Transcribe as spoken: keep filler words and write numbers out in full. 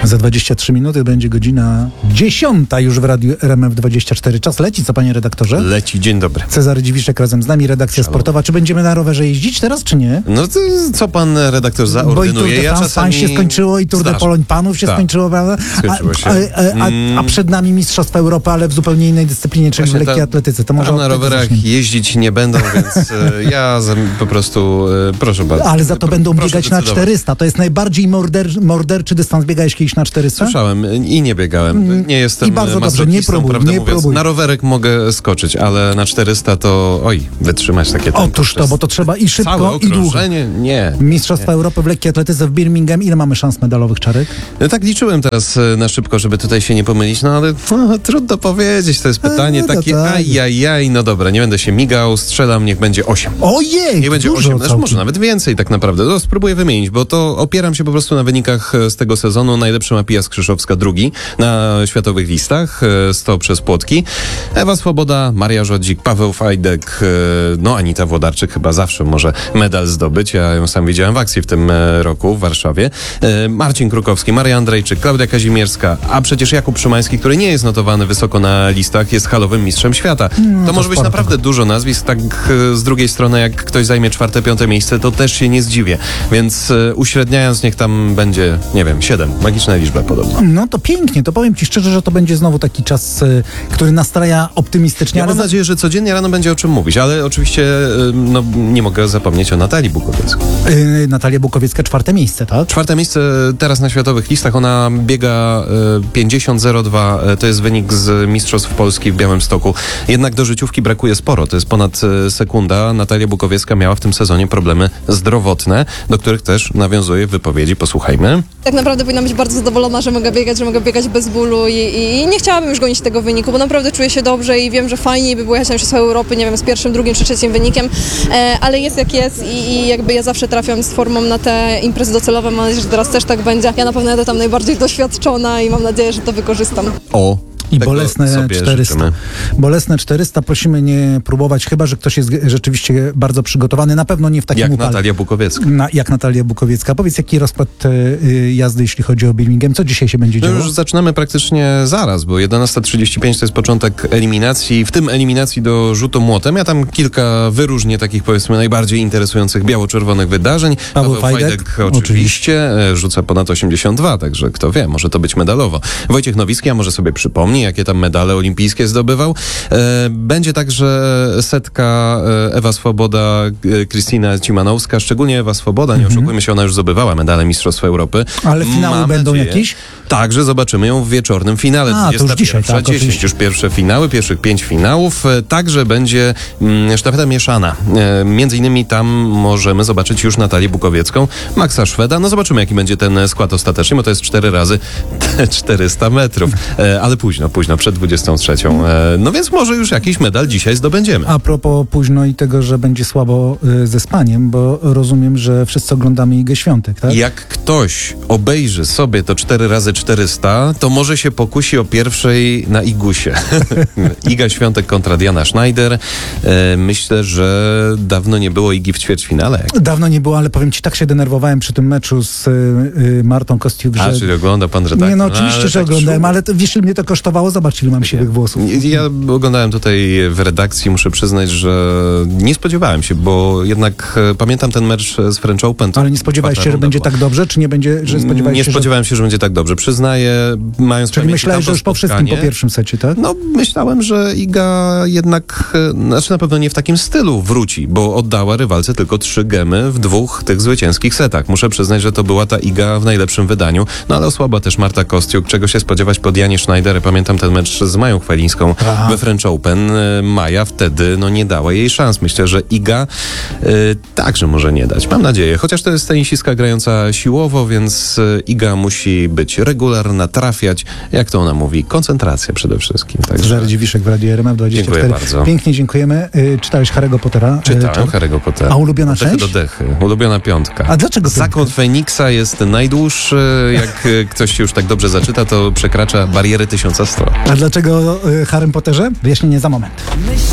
Za dwadzieścia trzy minuty będzie godzina dziesiąta już w Radiu R M F dwadzieścia cztery. Czas leci, co panie redaktorze? Leci, dzień dobry. Cezary Dziwiszek razem z nami, redakcja Szalom. sportowa. Czy będziemy na rowerze jeździć teraz, czy nie? No to co pan redaktor zaordynuje? Bo i Tour de France ja czasami... się skończyło, i Tour de Zdarza. Poloń panów się Tak. skończyło, prawda? Skończyło się. A, a, a, a przed nami Mistrzostwa Europy, ale w zupełnie innej dyscyplinie, czyli w Właśnie lekkiej ta- atletyce. To może Tam od na tego rowerach zaczniemy. jeździć nie będą, więc e, ja za, po prostu, e, proszę bardzo. Ale za to Pro- będą proszę biegać na decydować. czterysta. To jest najbardziej morder, morderczy dystans. Biegałeś kiedyś na czterysta? Słyszałem i nie biegałem. Nie jestem I bardzo dobrze, nie masochistą, próbuj, prawdę nie mówiąc. próbuj. Na rowerek mogę skoczyć, ale na czterysta to oj, wytrzymać takie tempo. Otóż to, przez bo to trzeba i Całe szybko, i długo. okrążenie? Nie. Mistrzostwa Europy w lekkiej atletyce w Birmingham. Ile mamy szans medalowych, Czarek? No tak liczyłem teraz e, na szybko, żeby tutaj się nie pomylić, no ale no, trudno powiedzieć, to jest pytanie no to takie tak. ajajaj, no dobra, nie będę się migał, strzelam, niech będzie osiem. Ojej! Niech będzie dużo osiem, znaczy całkiem. może nawet więcej tak naprawdę. No, spróbuję wymienić, bo to opieram się po prostu na wynikach e, z tego sezonu. Najlepszy ma Pija Skrzyszowska drugi na światowych listach, e, sto przez płotki. Ewa Swoboda, Maria Żodzik, Paweł Fajdek, e, no Anita Włodarczyk chyba zawsze może medal zdobyć. Ja ją sam widziałem w akcji w tym e, roku w Warszawie. E, Marcin Krukowski, Maria Andrejczyk, Klaudia Kazimierska, a przecież Jakub Szymański, który nie jest notowany wysoko na listach, jest halowym mistrzem świata. No, to może być sporo naprawdę dużo nazwisk, tak e, z drugiej strony jak ktoś zajmie czwarte, piąte miejsce, to też się nie zdziwię. Więc e, uśredniając, niech tam będzie, nie wiem, siedem. Magiczna liczba podobno. No to pięknie, to powiem ci szczerze, że to będzie znowu taki czas, y, który nastraja optymistycznie. Ja ale mam za- nadzieję, że codziennie rano będzie o czym mówić, ale oczywiście e, no, nie mogę zapomnieć o Natalii Bukowieckiej. y, Natalia Bukowiecka, czwarte miejsce, tak? Czwarte miejsce teraz na światowych listach, ona biega e, pięćdziesiąt zero dwa, e, to jest wynik z Mistrzostw Polski w Białymstoku. Jednak do życiówki brakuje sporo, to jest ponad e, sekunda. Natalia Bukowiecka miała w tym sezonie problemy zdrowotne, do których też nawiązuje w wypowiedzi. Posłuchajmy. Tak naprawdę powinna być bardzo zadowolona, że mogę biegać, że mogę biegać bez bólu i, i, i nie chciałabym już gonić tego wyniku, bo naprawdę czuję się dobrze i wiem, że fajniej by było jechać na Mistrzostwa Europy, nie wiem, z pierwszym, drugim czy trzecim wynikiem, e, ale jest jak jest i, i jakby ja zawsze trafiam z formą na te imprezy docelowe, mam nadzieję, że teraz też tak będzie. Ja na pewno jadę tam najbardziej doświadczona i mam nadzieję, że to wykorzystam. O, I tego bolesne sobie czterysta. życzymy. Bolesne czterysta prosimy nie próbować, chyba że ktoś jest rzeczywiście bardzo przygotowany. Na pewno nie w takim Jak upale. Natalia Bukowiecka. Na, jak Natalia Bukowiecka. Powiedz, jaki rozkład y, jazdy, jeśli chodzi o Birmingham? Co dzisiaj się będzie No działo? już zaczynamy praktycznie zaraz, bo jedenasta trzydzieści pięć to jest początek eliminacji, w tym eliminacji do rzutu młotem. Ja tam kilka wyróżnię takich, powiedzmy, najbardziej interesujących biało-czerwonych wydarzeń. Paweł Fajdek, oczywiście, oczywiście. e, rzuca ponad osiemdziesiąt dwa, także kto wie, może to być medalowo. Wojciech Nowicki, a może sobie przypomni, jakie tam medale olimpijskie zdobywał. E, będzie także setka e, Ewa Swoboda, e, Krystyna Cimanowska, szczególnie Ewa Swoboda, nie oszukujmy się, ona już zdobywała medale Mistrzostw Europy. Ale finały Mam będą nadzieję, jakieś? Także zobaczymy ją w wieczornym finale. A, to już dzisiaj, tak, dziesięć, oczywiście. już pierwsze finały, pierwszych pięć finałów. E, Także będzie mm, sztafeta mieszana. E, między innymi tam możemy zobaczyć już Natalię Bukowiecką, Maxa Szweda. No zobaczymy, jaki będzie ten skład ostatecznie, bo to jest cztery razy czterysta metrów. E, ale późno, późno, przed dwudziestą trzecią. E, no więc może już jakiś medal dzisiaj zdobędziemy. A propos późno i tego, że będzie słabo y, ze spaniem, bo rozumiem, że wszyscy oglądamy Igę Świątek, tak? Jak ktoś obejrzy sobie to cztery razy czterysta, to może się pokusi o pierwszej na Igusie. Iga Świątek kontra Diana Schneider. E, myślę, że dawno nie było Igi w ćwierćfinale. Dawno nie było, ale powiem ci, tak się denerwowałem przy tym meczu z y, y, Martą Kostiuk, A, że... czyli ogląda pan redaktor. Nie, no oczywiście, ale że tak oglądałem, szum. ale to, wiesz, ile mnie to kosztowało? Zobacz, ile mam siwych włosów. Ja oglądałem tutaj w redakcji, muszę przyznać, że nie spodziewałem się, bo jednak e, pamiętam ten mecz z French Open. to Ale nie spodziewałeś czwarta się, że runda będzie była. tak dobrze, czy nie będzie, że spodziewałeś Nie się, że... spodziewałem się, że będzie tak dobrze. Przyznaję, mając Czyli pamięci myślałeś, tamto że już po wszystkim po spotkanie, pierwszym secie, tak? No, myślałem, że Iga jednak, e, znaczy na pewno nie w takim stylu wróci, bo oddała rywalce tylko trzy gemy w dwóch tych zwycięskich setach. Muszę przyznać, że to była ta Iga w najlepszym wydaniu, no ale osłabła też Marta Kostiuk, czego się spodziewać po Dianie Schneider. Pamiętam ten mecz z Mają Chwalińską Aha. we French Open. E, Maja wtedy, no, nie dała jej szans. Myślę, że Iga e, także może nie dać. Mam nadzieję, chociaż to jest tenisistka grająca siłowo, więc e, Iga musi być regularna, trafiać, jak to ona mówi, koncentracja przede wszystkim. Także Cezary Dziwiszek w Radiu R M F dwadzieścia cztery. Dziękuję bardzo. Pięknie dziękujemy. Y, czytałeś Harry'ego Pottera? Y, czytałem czy- Harry'ego Pottera. A ulubiona Od dechy część? do dechy. Ulubiona piątka. A dlaczego Zakon Feniksa jest najdłuższy. Jak e, ktoś się już tak dobrze zaczyta, to przekracza barierę tysiąca stron. A dlaczego y, Harrym Potterze? Wyjaśnienie za moment. Myśl